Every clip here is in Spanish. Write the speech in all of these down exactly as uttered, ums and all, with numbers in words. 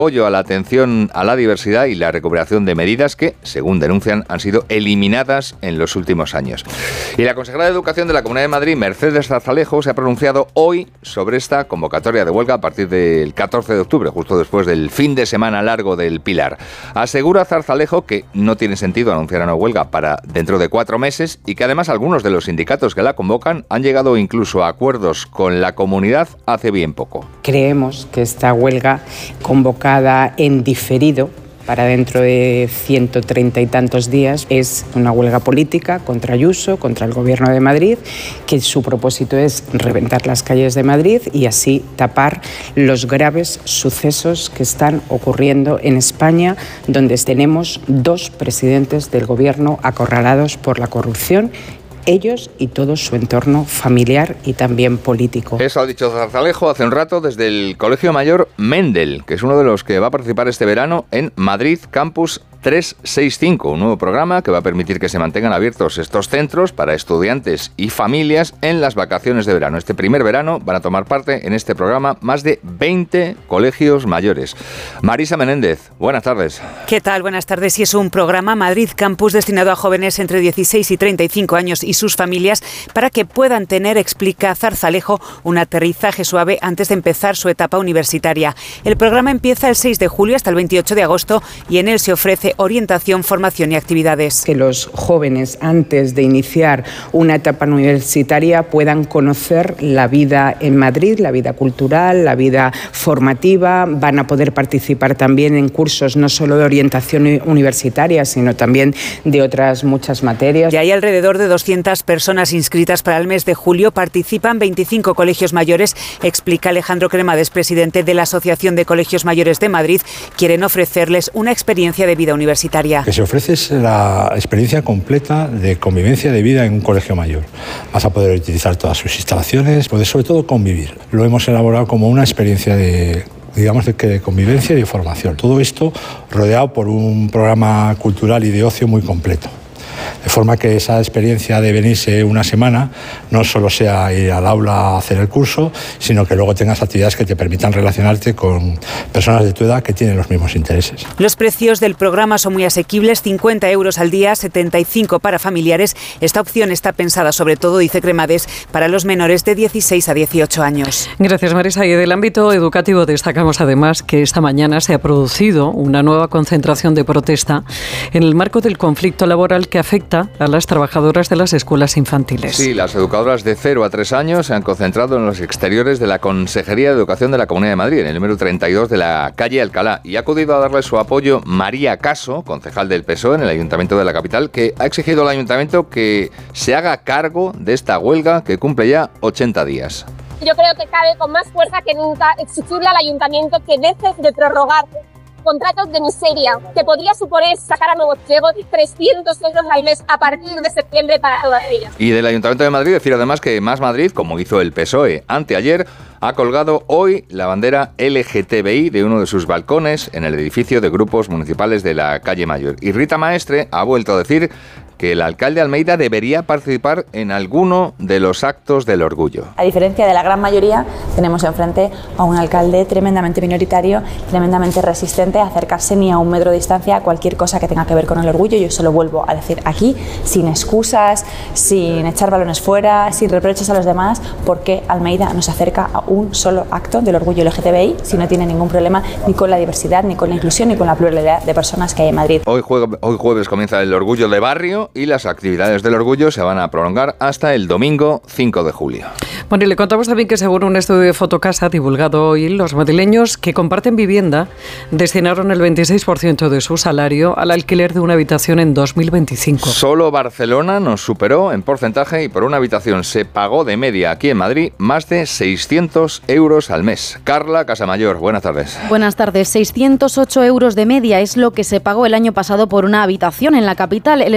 apoyo a la atención a la diversidad y la recuperación de medidas que, según denuncian, han sido eliminadas en los últimos años. Y la consejera de Educación de la Comunidad de Madrid, Mercedes Zarzalejo, se ha pronunciado hoy sobre esta convocatoria de huelga a partir del catorce de octubre, justo después del fin de semana largo del Pilar. Asegura Zarzalejo que no tiene sentido anunciar una huelga para dentro de cuatro meses y que además algunos de los sindicatos que la convocan han llegado incluso a acuerdos con la comunidad hace bien poco. Creemos que esta huelga convocada en diferido para dentro de ciento treinta y tantos días es una huelga política contra Ayuso, contra el Gobierno de Madrid, que su propósito es reventar las calles de Madrid y así tapar los graves sucesos que están ocurriendo en España, donde tenemos dos presidentes del Gobierno acorralados por la corrupción, ellos y todo su entorno familiar y también político. Eso ha dicho Zarzalejo hace un rato desde el Colegio Mayor Mendel, que es uno de los que va a participar este verano en Madrid Campus trescientos sesenta y cinco, un nuevo programa que va a permitir que se mantengan abiertos estos centros para estudiantes y familias en las vacaciones de verano. Este primer verano van a tomar parte en este programa más de veinte colegios mayores. Marisa Menéndez, buenas tardes. ¿Qué tal? Buenas tardes. Y es un programa Madrid Campus destinado a jóvenes entre dieciséis y treinta y cinco años y sus familias para que puedan tener, explica Zarzalejo, un aterrizaje suave antes de empezar su etapa universitaria. El programa empieza el seis de julio hasta el veintiocho de agosto y en él se ofrece orientación, formación y actividades. Que los jóvenes, antes de iniciar una etapa universitaria, puedan conocer la vida en Madrid, la vida cultural, la vida formativa. Van a poder participar también en cursos no solo de orientación universitaria, sino también de otras muchas materias. Y hay alrededor de doscientas personas inscritas para el mes de julio. Participan veinticinco colegios mayores, explica Alejandro Cremades, presidente de la Asociación de Colegios Mayores de Madrid. Quieren ofrecerles una experiencia de vida universitaria. Que se ofrece es la experiencia completa de convivencia de vida en un colegio mayor. Vas a poder utilizar todas sus instalaciones, puedes sobre todo convivir. Lo hemos elaborado como una experiencia de digamos de, de convivencia y de formación. Todo esto rodeado por un programa cultural y de ocio muy completo. De forma que esa experiencia de venirse una semana no solo sea ir al aula a hacer el curso, sino que luego tengas actividades que te permitan relacionarte con personas de tu edad que tienen los mismos intereses. Los precios del programa son muy asequibles, cincuenta euros al día, setenta y cinco para familiares. Esta opción está pensada sobre todo, dice Cremades, para los menores de dieciséis a dieciocho años. Gracias, Marisa. Y del ámbito educativo destacamos además que esta mañana se ha producido una nueva concentración de protesta en el marco del conflicto laboral que afecta a las trabajadoras de las escuelas infantiles. Sí, las educadoras de cero a tres años se han concentrado en los exteriores de la Consejería de Educación de la Comunidad de Madrid, en el número treinta y dos de la calle Alcalá, y ha acudido a darle su apoyo María Caso, concejal del P S O E en el Ayuntamiento de la capital, que ha exigido al Ayuntamiento que se haga cargo de esta huelga que cumple ya ochenta días. Yo creo que cabe con más fuerza que nunca exigirle al Ayuntamiento que deje de prorrogar contratos de miseria, que podría suponer sacar a Nuevo Ciego trescientos euros al mes a partir de septiembre para todas ellas. Y del Ayuntamiento de Madrid decir además que Más Madrid, como hizo el P S O E anteayer, ha colgado hoy la bandera L G T B I de uno de sus balcones en el edificio de grupos municipales de la calle Mayor. Y Rita Maestre ha vuelto a decir que el alcalde Almeida debería participar en alguno de los actos del orgullo. A diferencia de la gran mayoría, tenemos enfrente a un alcalde tremendamente minoritario, tremendamente resistente a acercarse ni a un metro de distancia a cualquier cosa que tenga que ver con el orgullo. Yo se lo vuelvo a decir aquí, sin excusas, sin echar balones fuera, sin reproches a los demás, porque Almeida no se acerca a un solo acto del orgullo L G T B I si no tiene ningún problema ni con la diversidad, ni con la inclusión, ni con la pluralidad de personas que hay en Madrid. Hoy, jue- hoy jueves comienza el orgullo de barrio y las actividades del orgullo se van a prolongar hasta el domingo cinco de julio. Bueno, y le contamos también que según un estudio de Fotocasa divulgado hoy, los madrileños que comparten vivienda destinaron el veintiséis por ciento de su salario al alquiler de una habitación en dos mil veinticinco. Solo Barcelona nos superó en porcentaje y por una habitación se pagó de media aquí en Madrid más de seiscientos euros al mes. Carla Casamayor, buenas tardes. Buenas tardes. seiscientos ocho euros de media es lo que se pagó el año pasado por una habitación en la capital. El estudio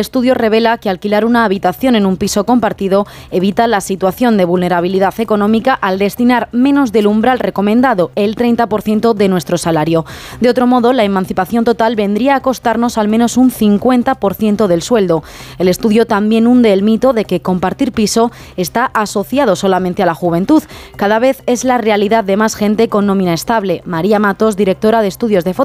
revela que alquilar una habitación en un piso compartido evita la situación de vulnerabilidad económica al destinar menos del umbral recomendado, el treinta por ciento de nuestro salario. De otro modo, la emancipación total vendría a costarnos al menos un cincuenta por ciento del sueldo. El estudio también hunde el mito de que compartir piso está asociado solamente a la juventud. Cada vez es la realidad de más gente con nómina estable. María Matos, directora de estudios de